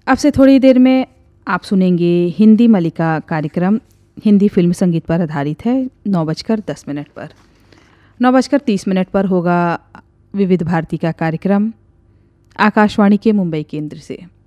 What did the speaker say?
अब से थोड़ी देर में आप सुनेंगे हिंदी मलिका कार्यक्रम। हिंदी फिल्म संगीत पर आधारित है। 9:10 पर 9:30 पर होगा विविध भारती का कार्यक्रम आकाशवाणी के मुंबई केंद्र से।